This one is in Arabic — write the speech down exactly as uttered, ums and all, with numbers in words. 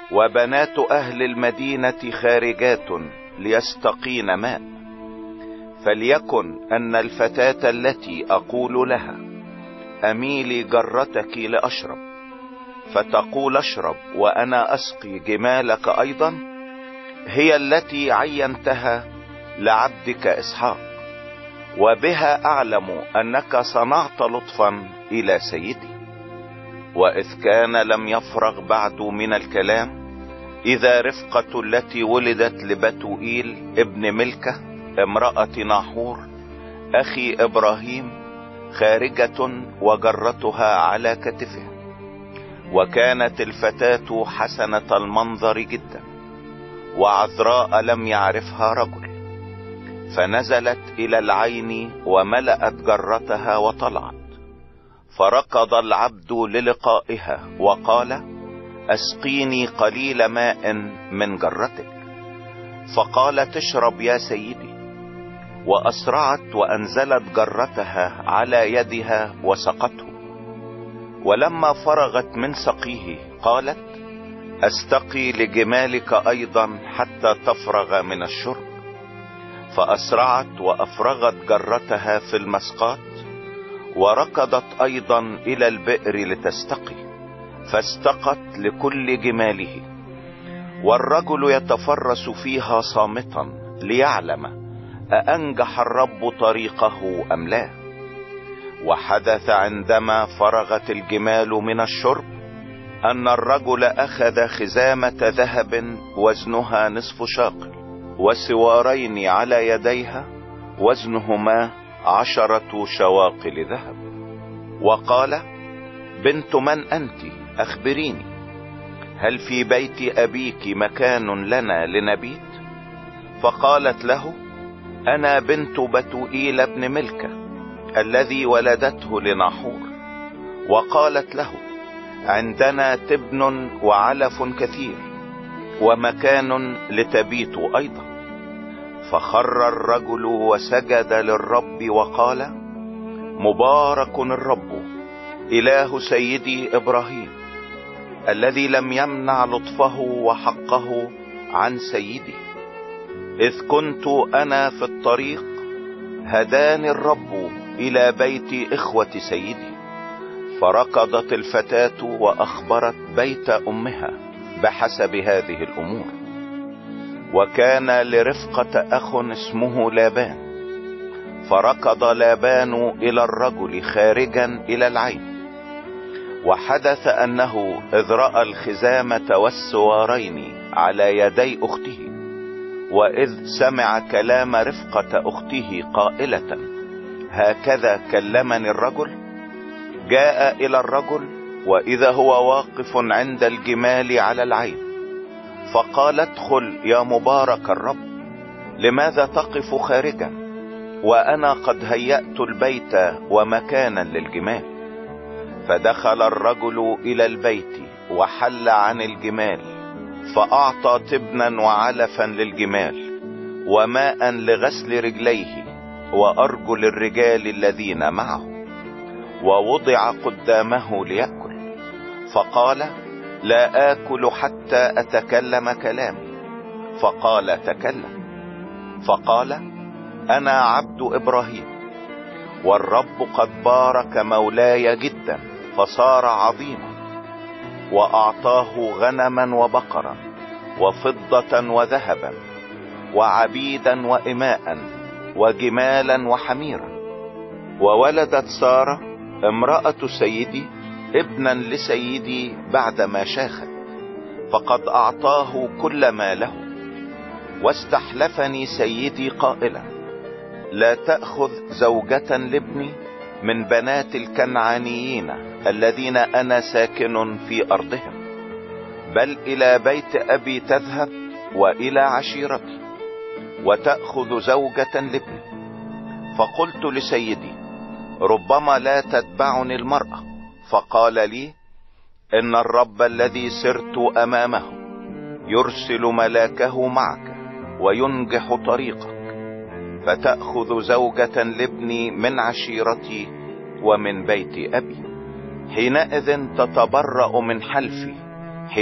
وبنات اهل المدينة خارجات ليستقين ماء. فليكن ان الفتاة التي اقول لها اميلي جرتك لاشرب، فتقول اشرب وانا اسقي جمالك ايضا، هي التي عينتها لعبدك اسحاق، وبها اعلم انك صنعت لطفا الى سيدي. واذ كان لم يفرغ بعد من الكلام، اذا رفقة التي ولدت لبتوئيل ابن ملكة امرأة ناحور اخي ابراهيم خارجة وجرتها على كتفها. وكانت الفتاة حسنة المنظر جدا، وعذراء لم يعرفها رجل، فنزلت الى العين وملأت جرتها وطلعت. فركض العبد للقائها وقال اسقيني قليل ماء من جرتك، فقالت اشرب يا سيدي، واسرعت وانزلت جرتها على يدها وسقته. ولما فرغت من سقيه قالت استقي لجمالك ايضا حتى تفرغ من الشرب. فاسرعت وافرغت جرتها في المسقات، وركضت ايضا الى البئر لتستقي، فاستقت لكل جماله. والرجل يتفرس فيها صامتا ليعلم أأنجح الرب طريقه أم لا. وحدث عندما فرغت الجمال من الشرب أن الرجل أخذ خزامة ذهب وزنها نصف شاقل، وسوارين على يديها وزنهما عشرة شواقل ذهب، وقال بنت من أنت؟ أخبريني، هل في بيت أبيك مكان لنا لنبيت؟ فقالت له أنا بنت بتوئيل ابن ملكة الذي ولدته لناحور. وقالت له عندنا تبن وعلف كثير، ومكان لتبيت أيضا. فخر الرجل وسجد للرب وقال مبارك الرب إله سيدي إبراهيم، الذي لم يمنع لطفه وحقه عن سيدي. إذ كنت أنا في الطريق هداني الرب إلى بيت إخوة سيدي. فركضت الفتاة وأخبرت بيت أمها بحسب هذه الأمور. وكان لرفقة أخ اسمه لابان، فركض لابان إلى الرجل خارجا إلى العين. وحدث أنه إذ رأى الخزامة والسوارين على يدي أخته، وإذ سمع كلام رفقة أخته قائلة هكذا كلمني الرجل، جاء إلى الرجل وإذا هو واقف عند الجمال على العين. فقال ادخل يا مبارك الرب، لماذا تقف خارجا وأنا قد هيأت البيت ومكانا للجمال؟ فدخل الرجل إلى البيت وحل عن الجمال، فأعطى تبنا وعلفا للجمال وماء لغسل رجليه وأرجل الرجال الذين معه، ووضع قدامه ليأكل. فقال لا آكل حتى أتكلم كلامي. فقال تكلم. فقال أنا عبد إبراهيم، والرب قد بارك مولاي جدا فصار عظيما، وأعطاه غنما وبقرا وفضة وذهبا وعبيدا وإماء وجمالا وحميرا. وولدت سارة امرأة سيدي ابنا لسيدي بعدما شاخت، فقد أعطاه كل ما له. واستحلفني سيدي قائلا لا تأخذ زوجة لابني من بنات الكنعانيين الذين أنا ساكن في أرضهم، بل إلى بيت أبي تذهب وإلى عشيرتي وتأخذ زوجة لابني. فقلت لسيدي ربما لا تتبعني المرأة. فقال لي إن الرب الذي سرت أمامه يرسل ملاكه معك وينجح طريقك، فتأخذ زوجة لابني من عشيرتي ومن بيت أبي. حينئذ تتبرأ من حلفي